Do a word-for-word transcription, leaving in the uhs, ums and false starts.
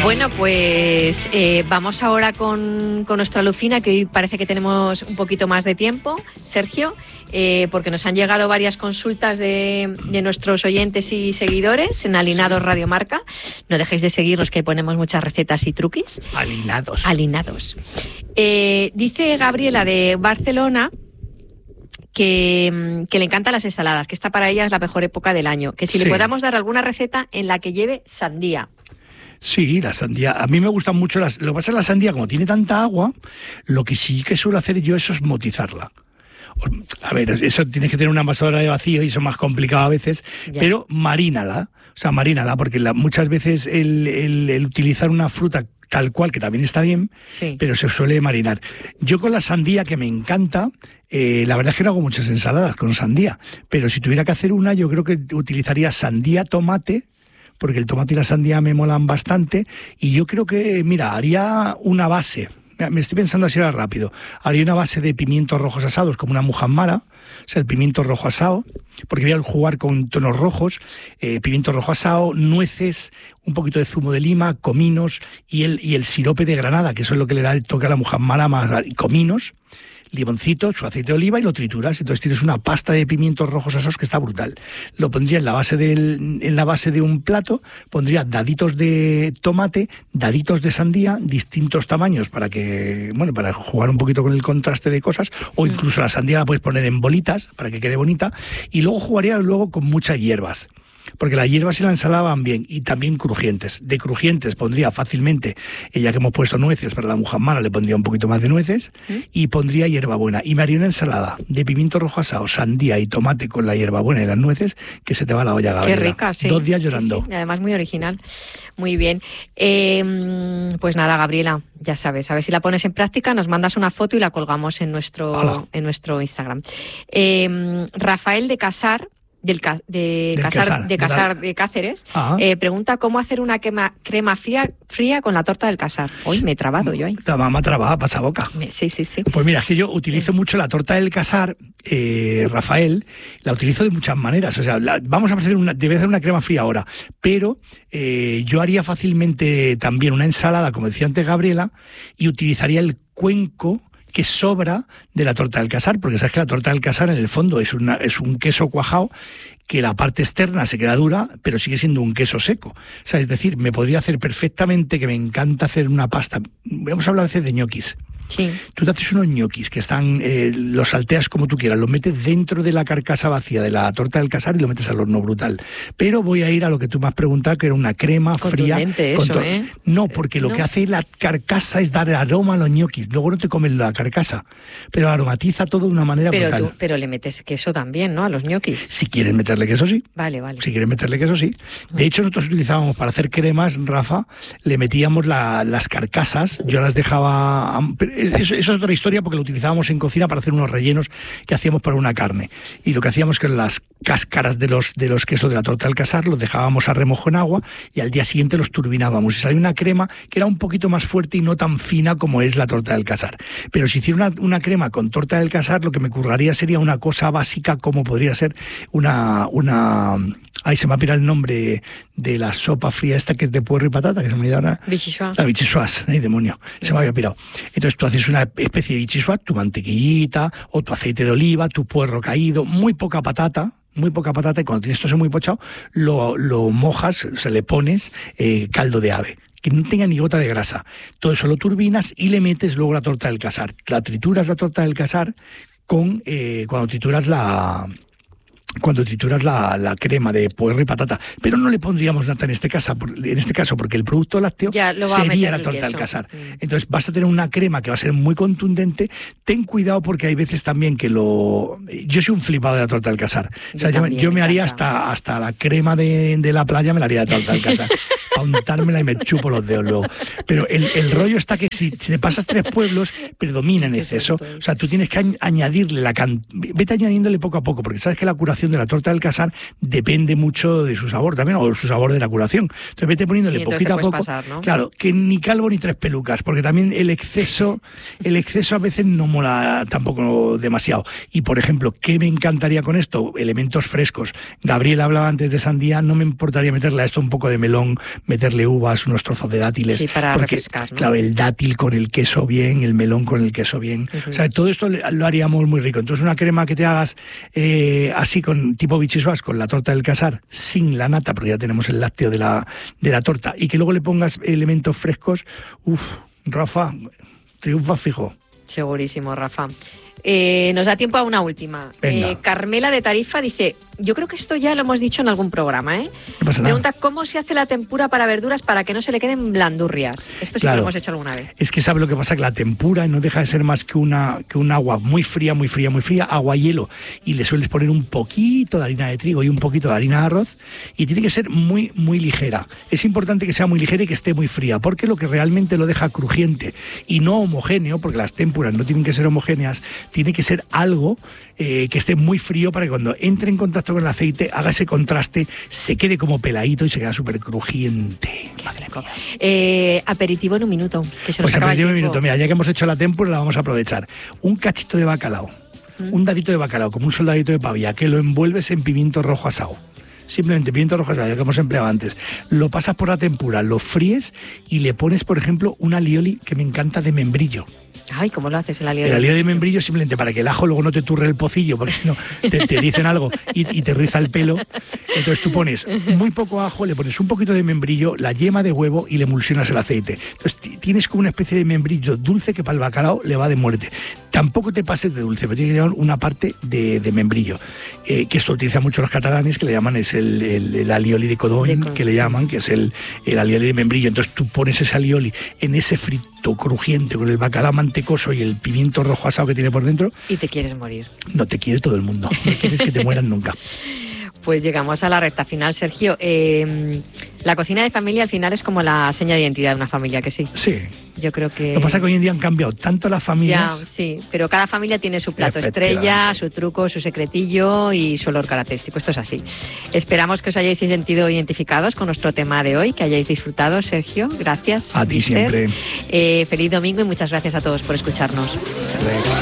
Bueno, pues eh, vamos ahora con, con nuestra Lucina, que hoy parece que tenemos un poquito más de tiempo, Sergio, eh, porque nos han llegado varias consultas de, de nuestros oyentes y seguidores en Alinados Radio Marca. No dejéis de seguirnos, que ponemos muchas recetas y truquis. Alinados. Alinados. Eh, dice Gabriela de Barcelona que, que le encantan las ensaladas, que esta para ella es la mejor época del año, que si sí. le podamos dar alguna receta en la que lleve sandía. Sí, la sandía. A mí me gustan mucho las... Lo que pasa es la sandía, como tiene tanta agua, lo que sí que suelo hacer yo es osmotizarla. A ver, eso tienes que tener una envasadora de vacío y eso es más complicado a veces, ya. Pero marínala, o sea, marínala, porque la, muchas veces el, el, el utilizar una fruta tal cual, que también está bien, sí. pero se suele marinar. Yo con la sandía, que me encanta, eh, la verdad es que no hago muchas ensaladas con sandía, pero si tuviera que hacer una, yo creo que utilizaría sandía, tomate, porque el tomate y la sandía me molan bastante, y yo creo que, mira, haría una base, me estoy pensando así ahora rápido, haría una base de pimientos rojos asados, como una muhammara, o sea, el pimiento rojo asado, porque voy a jugar con tonos rojos, eh, pimiento rojo asado, nueces, un poquito de zumo de lima, cominos, y el, y el sirope de granada, que eso es lo que le da el toque a la muhammara, más cominos, limoncito, su aceite de oliva y lo trituras. Entonces tienes una pasta de pimientos rojos asados que está brutal. Lo pondría en la base del, en la base de un plato, pondría daditos de tomate, daditos de sandía, distintos tamaños para que, bueno, para jugar un poquito con el contraste de cosas, o incluso la sandía la puedes poner en bolitas para que quede bonita, y luego jugaría luego con muchas hierbas. Porque las hierbas y la ensalada van bien, y también crujientes. De crujientes pondría fácilmente, ya que hemos puesto nueces para la muhammara, le pondría un poquito más de nueces, ¿Mm? y pondría hierbabuena. Y me haría una ensalada de pimiento rojo asado, sandía y tomate con la hierbabuena y las nueces, que se te va la olla, Gabriela. Qué rica, sí. Dos días llorando. Sí, sí. Y además muy original. Muy bien. Eh, pues nada, Gabriela, ya sabes, a ver si la pones en práctica, nos mandas una foto y la colgamos en nuestro, en nuestro Instagram. Eh, Rafael de Casar, Del, ca, de, del casar, casar, de Casar de Cáceres, eh, pregunta cómo hacer una crema, crema fría, fría con la torta del casar. Hoy me he trabado yo ahí. La mamá trabada, pasa boca. Sí, sí, sí. Pues mira, es que yo utilizo sí. mucho la torta del casar, eh, Rafael, la utilizo de muchas maneras. O sea, la, vamos a hacer una, debe hacer una crema fría ahora, pero eh, yo haría fácilmente también una ensalada, como decía antes Gabriela, y utilizaría el cuenco que sobra de la torta del casar, porque sabes que la torta del casar en el fondo es, una, es un queso cuajado que la parte externa se queda dura, pero sigue siendo un queso seco. O sea, es decir, me podría hacer perfectamente, que me encanta hacer una pasta. Hemos hablado a veces de ñoquis. Sí. Tú te haces unos ñoquis que están, eh, los salteas como tú quieras, los metes dentro de la carcasa vacía de la torta del casar y lo metes al horno brutal. Pero voy a ir a lo que tú me has preguntado, que era una crema fría. Eso, to- ¿eh? No, porque lo no. que hace la carcasa es dar aroma a los ñoquis. Luego no te comes la carcasa, pero aromatiza todo de una manera pero brutal. Tú, pero le metes queso también, ¿no? A los ñoquis. Si quieres meterle queso, sí. Vale, vale. Si quieres meterle queso, sí. De hecho, nosotros utilizábamos para hacer cremas, Rafa, le metíamos la, las carcasas, yo las dejaba... Eso, eso es otra historia, porque lo utilizábamos en cocina para hacer unos rellenos que hacíamos para una carne. Y lo que hacíamos que las cáscaras de los, de los quesos de la torta del casar los dejábamos a remojo en agua y al día siguiente los turbinábamos. Y salía una crema que era un poquito más fuerte y no tan fina como es la torta del casar. Pero si hiciera una, una crema con torta del casar, lo que me curraría sería una cosa básica como podría ser una... una Ahí se me ha pirado el nombre de la sopa fría esta que es de puerro y patata, que se me ha ido ahora. Vichyssoise. La vichyssoise, ay demonio, se me había pirado. Entonces tú haces una especie de vichyssoise, tu mantequillita o tu aceite de oliva, tu puerro caído, muy poca patata, muy poca patata, y cuando tienes todo eso muy pochado, lo, lo mojas, o sea, le pones eh, caldo de ave, que no tenga ni gota de grasa. Todo eso lo turbinas y le metes luego la torta del casar. La trituras la torta del casar con, eh, cuando trituras la... cuando trituras la, la crema de puerro y patata, pero no le pondríamos nata en este caso, en este caso porque el producto lácteo sería la torta del casar. Mm. Entonces vas a tener una crema que va a ser muy contundente. Ten cuidado porque hay veces también que lo... Yo soy un flipado de la torta del casar. O sea, yo, yo, yo me haría hasta, hasta la crema de, de la playa, me la haría de torta del casar. Para untármela y me chupo los dedos luego. Pero el, el rollo está que si, si te pasas tres pueblos, predomina en exceso. O sea, tú tienes que añadirle la cantidad... Vete añadiéndole poco a poco, porque sabes que la curación de la torta del casar depende mucho de su sabor también, o su sabor de la curación. Entonces vete poniéndole sí, poquito a poco. Pasar, ¿no? Claro, que ni calvo ni tres pelucas, porque también el exceso, el exceso a veces no mola tampoco demasiado. Y por ejemplo, ¿qué me encantaría con esto? Elementos frescos. Gabriel hablaba antes de sandía, no me importaría meterle a esto un poco de melón meterle uvas, unos trozos de dátiles. Sí, para porque, refrescar, ¿no? Claro, el dátil con el queso bien, el melón con el queso bien. Uh-huh. O sea, todo esto lo haríamos muy rico. Entonces, una crema que te hagas eh, así, con tipo bichisuas, con la torta del casar, sin la nata, porque ya tenemos el lácteo de la, de la torta, y que luego le pongas elementos frescos, uff, Rafa, triunfa fijo. Segurísimo, Rafa. Eh, nos da tiempo a una última. Eh, Carmela de Tarifa dice, yo creo que esto ya lo hemos dicho en algún programa, ¿eh? No pasa Pregunta, nada. ¿cómo se hace la tempura para verduras para que no se le queden blandurrias? Esto sí claro. que lo hemos hecho alguna vez. Es que sabe lo que pasa, que la tempura no deja de ser más que una que un agua muy fría, muy fría, muy fría, agua hielo, y le sueles poner un poquito de harina de trigo y un poquito de harina de arroz, y tiene que ser muy, muy ligera. Es importante que sea muy ligera y que esté muy fría, porque lo que realmente lo deja crujiente y no homogéneo, porque las tempuras no tienen que ser homogéneas, tiene que ser algo algo eh, que esté muy frío para que cuando entre en contacto con el aceite haga ese contraste, se quede como peladito y se queda súper crujiente. Madre mía. Eh, aperitivo en un minuto, que se nos Pues acaba aperitivo el en un tiempo. minuto. Mira, ya que hemos hecho la tempura, la vamos a aprovechar. Un cachito de bacalao, mm. un dadito de bacalao, como un soldadito de pavia, que lo envuelves en pimiento rojo asado. Simplemente pimiento rojo asado, ya que hemos empleado antes. Lo pasas por la tempura, lo fríes y le pones, por ejemplo, un alioli que me encanta de membrillo. Ay, ¿cómo lo haces el alioli? El alioli de membrillo, simplemente para que el ajo luego no te turre el pocillo, porque si no te, te dicen algo y, y te riza el pelo. Entonces tú pones muy poco ajo, le pones un poquito de membrillo, la yema de huevo y le emulsionas el aceite. Entonces tienes como una especie de membrillo dulce que para el bacalao le va de muerte. Tampoco te pases de dulce, pero tiene que llevar una parte de, de membrillo. Eh, que esto utiliza mucho los catalanes, que le llaman es el, el, el alioli de codony, que le llaman, que es el, el alioli de membrillo. Entonces tú pones ese alioli en ese frito crujiente con el bacalao mantecoso y el pimiento rojo asado que tiene por dentro. Y te quieres morir. No te quiere todo el mundo, no quieres que te mueran nunca. Pues llegamos a la recta final, Sergio. Eh, la cocina de familia al final es como la seña de identidad de una familia, que sí. Sí. Yo creo que... Lo que pasa es que hoy en día han cambiado tanto las familias... Ya, sí, pero cada familia tiene su plato estrella, su truco, su secretillo y su olor característico. Esto es así. Esperamos que os hayáis sentido identificados con nuestro tema de hoy, que hayáis disfrutado, Sergio. Gracias. A ti mister. siempre. Eh, feliz domingo y muchas gracias a todos por escucharnos. Hasta luego.